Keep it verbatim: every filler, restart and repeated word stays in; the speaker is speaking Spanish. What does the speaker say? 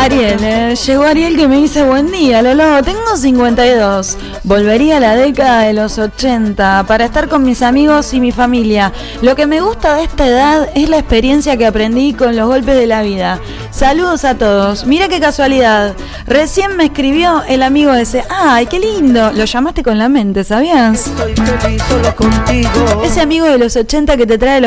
Ariel, eh. Llegó Ariel que me dice buen día, Lolo, tengo cincuenta y dos. Volvería a la década de los ochenta para estar con mis amigos y mi familia. Lo que me gusta de esta edad es la experiencia que aprendí con los golpes de la vida. Saludos a todos. Mira qué casualidad. Recién me escribió el amigo ese. Ay, qué lindo. Lo llamaste con la mente, ¿sabías? Estoy feliz solo contigo. Ese amigo de los ochenta que te trae los